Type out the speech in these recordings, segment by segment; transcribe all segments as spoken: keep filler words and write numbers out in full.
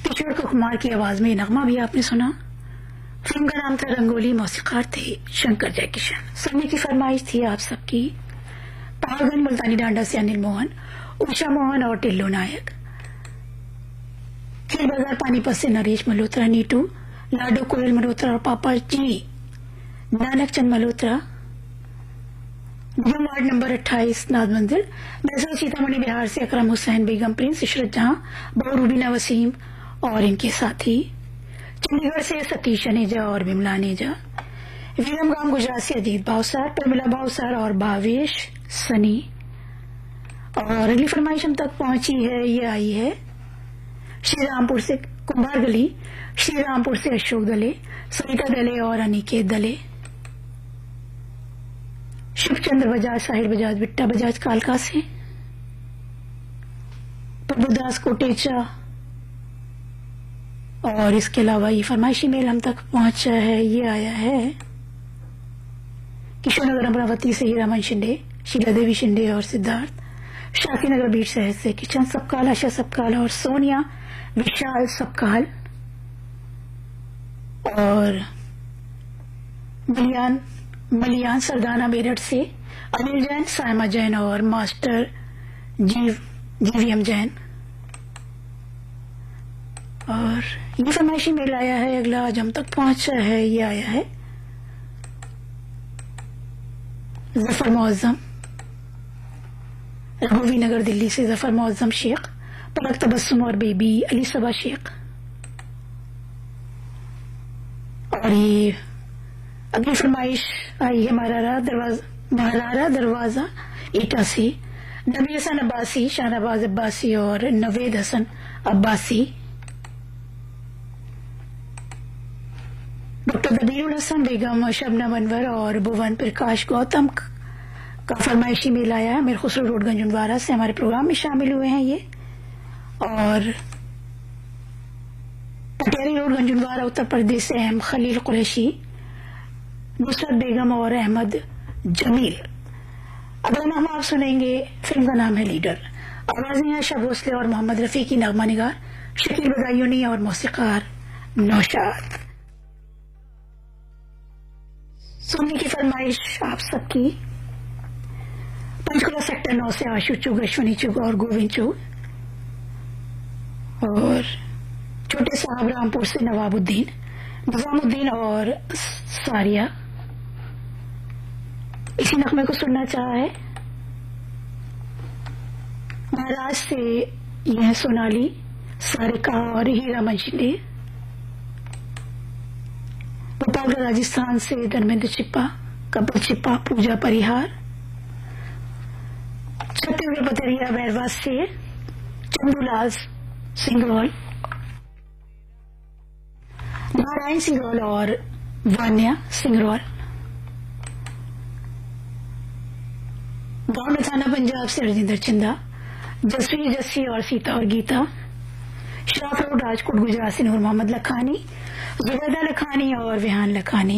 किशोर कुमार की आवाज में नगमा भी आपने सुना। फिल्म का नाम था रंगोली, मौसीकार थे शंकर जयकिशन। सुनने की फरमाइश थी आप सबकी पहाड़गंज मुल्तानी डांडा से अनिल मोहन, उषा मोहन और टिल्लू नायक। खेल बाजार पानीपत से नरेश मल्होत्रा, नीटू, लाडो कोयल मल्होत्रा और पापा जी नानक चंद मल्होत्रा। वार्ड नंबर अट्ठाईस नाथ मंदिर, मैसूर सीतामढ़ी बिहार से अकरम हुसैन, बेगम प्रिंस, इशरत जहां, बहु रूबीना वसीम और इनके साथी। चंडीगढ़ से सतीश अनेजा और बिमला अनेजा। विरमगाम गुजरात से अजीत भावसार, प्रमिला भावसार और भावेश सनी। और अगली फरमाइश हम तक पहुंची है, ये आई है श्रीरामपुर से कुंभार गली, श्रीरामपुर से अशोक दले, सरिता दले और अनिकेत दले। शिवचंद्र बजाज, साहिर बजाज, बिट्टा बजाज कालका से। प्रभुदास कोटेचा। और इसके अलावा ये फरमाइशी मेल हम तक पहुंचा है, ये आया है किशोरनगर अमरावती से हीरामन शिंदे, शीला देवी शिंदे और सिद्धार्थ। शास्त्रीनगर बीच शहर से किशन सबकाल, आशा सबकाल और सोनिया विशाल सबकाल। और मलियान मलियान सरदाना मेरठ से अनिल जैन, सायमा जैन और मास्टर जीव जीवीएम जैन। और ये फरमाइशी मेल आया है अगला आज हम तक पहुंचा है, ये आया है जफर मुअज्जम, रघुवी नगर दिल्ली से जफर मुअज्जम शेख, पलक तबस्सुम और बेबी अली सबा शेख। और ये अगली फरमाइश आई है मरारा दरवाजा मरारा दरवाजा ईटा से नबी हसन अब्बासी, शाहनवाज अब्बासी और नवेद हसन अब्बासी। डॉक्टर दबीरुल हसन, बेगम शबनम अनवर और भुवन प्रकाश गौतम का फरमाइशी मेल आया है मेरे खुसरो रोड गंजुनवारा से। हमारे प्रोग्राम में शामिल हुए हैं ये। और पटियाली रोड गंजुनवारा उत्तर प्रदेश से अहम खलील कुरैशी, नुसरत बेगम और अहमद जमील। अगला नाम आप सुनेंगे, फिल्म का नाम है लीडर। आवाजें हैं शाह भोसले और मोहम्मद रफी की, नगमा निगार शकील बदायूनी और मौसीकार नौशाद। सुनने की फरमाइश आप सबकी पंचकुला सेक्टर नौ से आशु चुग, अश्वनी चुग और गोविंद चुग। और छोटे साहब रामपुर से नवाबुद्दीन, निजामुद्दीन और सारिया इसी नगमे को सुनना चाहा है। महाराष्ट्र से यह सोनाली, सारिका और हीरा मंशिले। भोपाल राजस्थान से धर्मेंद्र चिप्पा, कपिल चिप्पा, पूजा परिहार। छत्तीसगढ़ पथरिया बैरवा से चंदूलाल सिंगरौल, नारायण सिंगरौल और वान्या सिंगरौल। गांव थाना पंजाब से रजिंदर चिंदा, जसवी जस्सी और सीता और गीता। श्राफ रोड राजकोट गुजरात से नूर मोहम्मद लखानी, जुबैदा लखानी और विहान लखानी।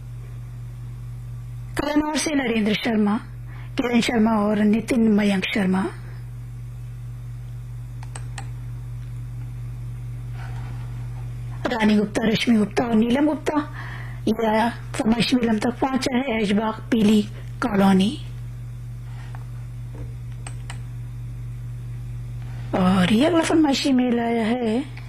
कलानौर से नरेंद्र शर्मा, किरण शर्मा और नितिन मयंक शर्मा। रानी गुप्ता, रश्मि गुप्ता और नीलम गुप्ता। यह फरमाइश नीलम तक पहुंचा है ऐशबाग पीली कॉलोनी। और ये अगला फरमाइशी मेल आया है